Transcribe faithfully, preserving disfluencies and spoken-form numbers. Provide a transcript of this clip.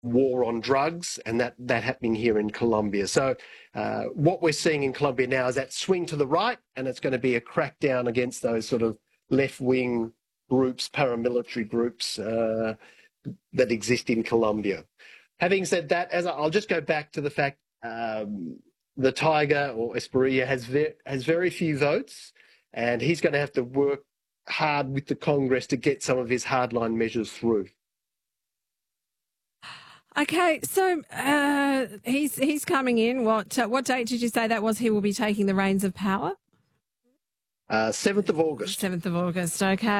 war on drugs, and that, that happening here in Colombia. So uh, what we're seeing in Colombia now is that swing to the right, and it's going to be a crackdown against those sort of left-wing groups, paramilitary groups uh, that exist in Colombia. Having said that, as I, I'll just go back to the fact um, the Tiger, or Espriella, has, ve- has very few votes, and he's going to have to work hard with the Congress to get some of his hardline measures through. Okay, so uh, he's he's coming in. What uh, what date did you say that was? He will be taking the reins of power? Uh, seventh of August. seventh of August, okay.